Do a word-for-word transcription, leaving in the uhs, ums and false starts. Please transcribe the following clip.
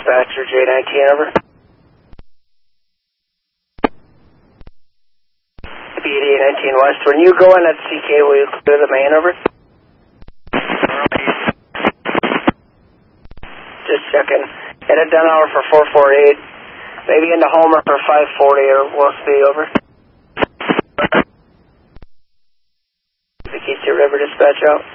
dispatcher, J nineteen, over. B D nineteen West, when you go in at C K, will you clear the main, over? Just checking. Hit a Dunhour for four forty-eight. Maybe into Homer for five forty or we'll see, over. The Keystone River dispatch out.